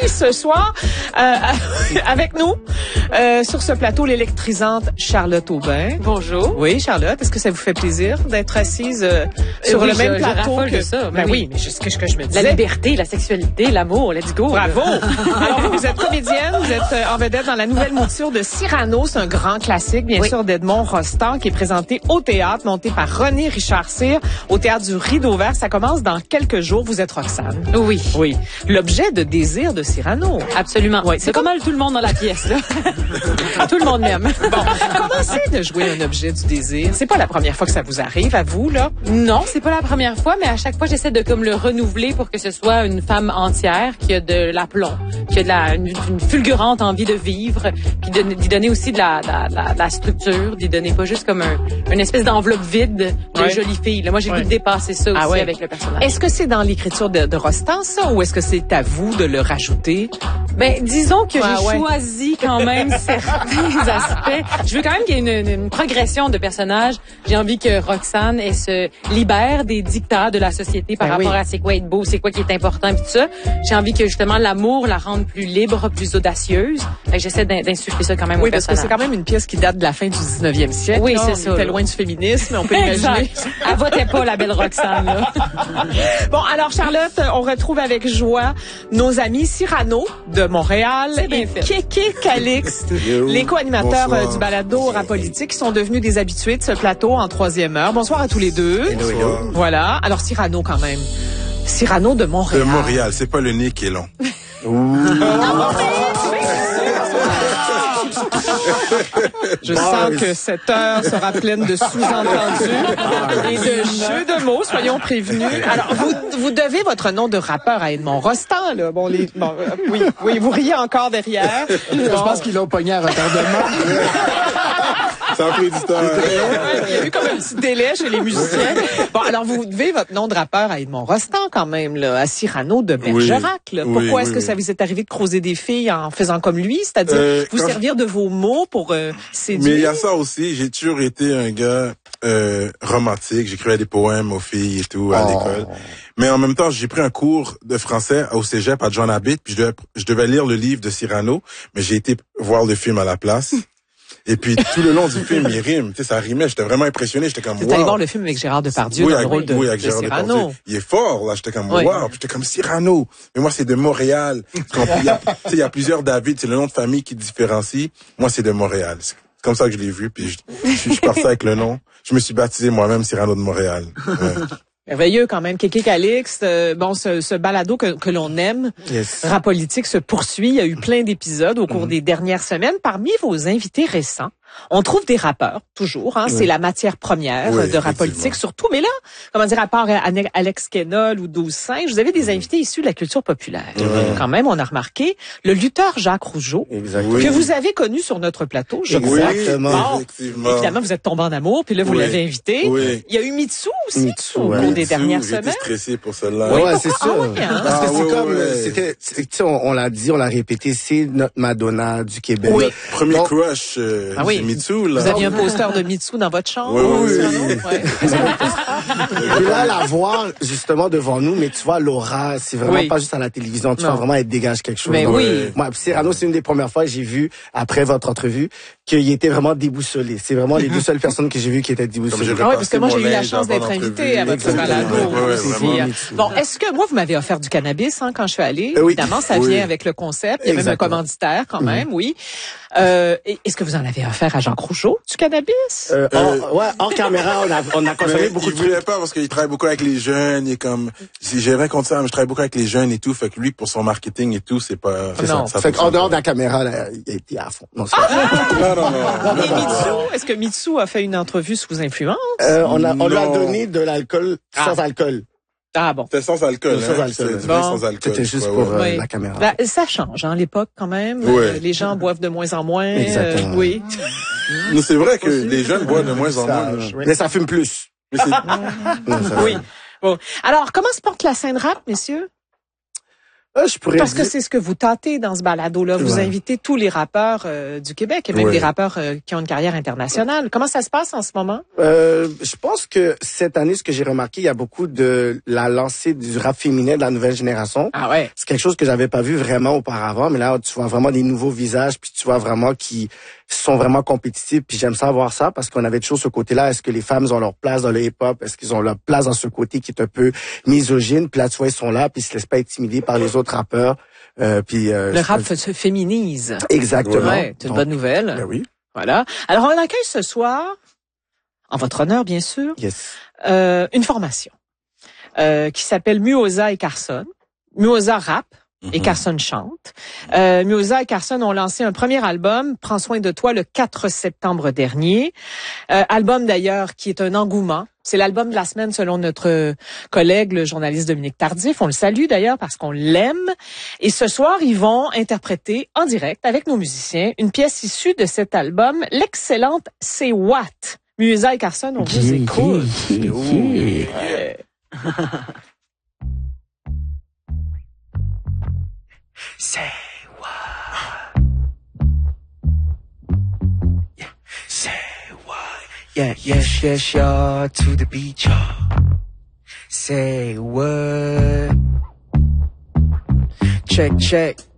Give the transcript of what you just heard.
ce soir, avec nous, sur ce plateau, l'électrisante Charlotte Aubin. Bonjour. Oui, Charlotte, est-ce que ça vous fait plaisir d'être assise sur oui, le même plateau que ça? Ben oui, mais c'est ce que je me disais. La liberté, la sexualité, l'amour, let's go. Bravo. Alors, vous êtes comédienne, vous êtes en vedette dans la nouvelle mouture de Cyrano. C'est un grand classique, bien sûr, d'Edmond Rostand, qui est présenté au théâtre, monté par René Richard Cyr, au théâtre du Rideau Vert. Ça commence dans quelques jours. Vous êtes Roxane. Oui. Oui. L'objet de désir de Cyrano. Absolument. Oui, c'est pas mal tout le monde dans la pièce, là. Tout le monde m'aime. Bon, comment c'est de jouer un objet du désir? C'est pas la première fois que ça vous arrive, à vous, là? Non, c'est pas la première fois, mais à chaque fois, j'essaie de comme le renouveler pour que ce soit une femme entière qui a de l'aplomb, qui a une fulgurante envie de vivre, puis d'y donner aussi de la structure, d'y donner pas juste comme une espèce d'enveloppe vide de jolie fille. Là, moi, j'ai le goût de dépasser ça aussi avec le personnage. Est-ce que c'est dans l'écriture de Rostand, ça, ou est-ce que c'est à vous de le rajouter? Ben, disons que j'ai choisi quand même certains aspects. Je veux quand même qu'il y ait une progression de personnages. J'ai envie que Roxane, elle se libère des dictats de la société par rapport à c'est quoi être beau, c'est quoi qui est important et tout ça. J'ai envie que justement l'amour la rende plus libre, plus audacieuse. Fait que j'essaie d'insuffler ça quand même au personnage. Oui, parce que c'est quand même une pièce qui date de la fin du 19e siècle. Oui, là. c'est ça. On était loin du féminisme, on peut imaginer. Elle votait pas la belle Roxane, là. Bon, alors Charlotte, on retrouve avec joie nos amis Cyrano de Montréal et Kéké Calixte, les co-animateurs du balado Rapolitique, qui sont devenus des habitués de ce plateau en troisième heure. Bonsoir à tous les deux. Hello. Voilà. Alors Cyrano quand même. Cyrano de Montréal. De Montréal, c'est pas le nez qui est long. Je sens que cette heure sera pleine de sous-entendus et de jeux de mots, soyons prévenus. Alors, vous devez votre nom de rappeur à Edmond Rostand, là. Oui, vous riez encore derrière. Je pense qu'ils l'ont pogné à retardement. Ça a pris du temps. Il y a eu comme un petit délai chez les musiciens. Bon, alors vous devez votre nom de rappeur à Edmond Rostand quand même, là, à Cyrano de Bergerac. Là. Pourquoi est-ce que ça vous est arrivé de croiser des filles en faisant comme lui, c'est-à-dire vous servir de vos mots pour séduire? Mais il y a ça aussi, j'ai toujours été un gars romantique, j'écrivais des poèmes aux filles et tout à l'école. Mais en même temps, j'ai pris un cours de français au cégep à John Abbott, puis je devais lire le livre de Cyrano, mais j'ai été voir le film à la place. Et puis, tout le long du film, il rime. Tu sais, ça rimait. J'étais vraiment impressionné. J'étais comme, wow. Vous allez voir le film avec Gérard Depardieu dans le rôle de Cyrano. Depardieu. Il est fort, là. J'étais comme, wow. Puis j'étais comme, Cyrano. Mais moi, c'est de Montréal. Il y a plusieurs David. C'est le nom de famille qui différencie. Moi, c'est de Montréal. C'est comme ça que je l'ai vu. Puis je suis parti avec le nom. Je me suis baptisé moi-même Cyrano de Montréal. Ouais. Merveilleux quand même. Kéké Calixte, ce balado que l'on aime, Rapolitique, se poursuit. Il y a eu plein d'épisodes au cours des dernières semaines. Parmi vos invités récents, on trouve des rappeurs, toujours. Hein, c'est la matière première de Rapolitique, surtout. Mais là, comment dire, à part Alex Kenol ou 12-5, vous avez des invités issus de la culture populaire. Quand même, on a remarqué le lutteur Jacques Rougeau, que vous avez connu sur notre plateau. Exactement. Évidemment, vous êtes tombé en amour, puis là, vous l'avez invité. Il y a eu Mitsu aussi au cours des dernières semaines. J'étais stressé pour celle-là. Oui, c'est sûr. Parce que c'est comme, c'était, on l'a dit, on l'a répété, c'est notre Madonna du Québec. Oui. Notre premier crush, Mitsu, là. Vous aviez un poster de Mitsu dans votre chambre? Oui. Et là, la voir, justement, devant nous, mais tu vois, Laura, c'est vraiment pas juste à la télévision, tu vois, vraiment, elle dégage quelque chose. Mais Moi, Cyrano, c'est une des premières fois que j'ai vu, après votre entrevue, qu'il était vraiment déboussolé. C'est vraiment les deux seules personnes que j'ai vues qui étaient déboussolées. Ah oui, parce que moi, j'ai eu la chance d'être invitée à votre balado. Bon, est-ce que, moi, vous m'avez offert du cannabis, quand je suis allée. Évidemment, ça vient avec le concept. Il y a même un commanditaire, quand même, est-ce que vous en avez offert à Jean Rougeau, du cannabis? Hors caméra, on a consommé beaucoup de trucs. Il voulait pas parce qu'il travaille beaucoup avec les jeunes, il est comme, si j'ai rien contre ça, mais je travaille beaucoup avec les jeunes et tout, fait que lui, pour son marketing et tout, c'est pas, ça fait qu'en dehors de la caméra, là, il a été à fond. Non, Et Mitsu, est-ce que Mitsu a fait une entrevue sous influence? On lui a donné de l'alcool sans alcool. Ah bon. C'était sans alcool. Sans alcool. C'était juste pour la caméra. Ça change, l'époque quand même. Les gens boivent de moins en moins. Exactement. Nous, c'est vrai que les jeunes boivent de moins en moins. Mais ça fume plus. Oui. Bon. Alors, comment se porte la scène rap, messieurs? Parce que c'est ce que vous tâtez dans ce balado-là. Vous invitez tous les rappeurs du Québec et même des rappeurs qui ont une carrière internationale. Comment ça se passe en ce moment? Je pense que cette année, ce que j'ai remarqué, il y a beaucoup de la lancée du rap féminin de la nouvelle génération. Ah ouais. C'est quelque chose que j'avais pas vu vraiment auparavant, mais là, tu vois vraiment des nouveaux visages, puis tu vois vraiment qui sont vraiment compétitifs, puis j'aime ça voir ça parce qu'on avait toujours ce côté-là. Est-ce que les femmes ont leur place dans le hip-hop? Est-ce qu'ils ont leur place dans ce côté qui est un peu misogyne? Puis là, tu vois, ils sont là, puis ils se laissent pas intimider par les autres rappeurs. Le rap se féminise. Exactement. Ouais, c'est une bonne nouvelle. Ben oui. Voilà. Alors, on accueille ce soir, en votre honneur, bien sûr, une formation qui s'appelle Muoza et Carson. Muoza rap. Et Carson chante. Muoza et Carson ont lancé un premier album, Prends soin de toi, le 4 septembre dernier. Album d'ailleurs qui est un engouement. C'est l'album de la semaine selon notre collègue, le journaliste Dominique Tardif. On le salue d'ailleurs parce qu'on l'aime. Et ce soir, ils vont interpréter en direct avec nos musiciens une pièce issue de cet album, l'excellente C'est What. Muoza et Carson, on vous écoute. Say what? Yeah. Say what? Yeah, yes, y'all, to the beach, y'all. Say what? Check.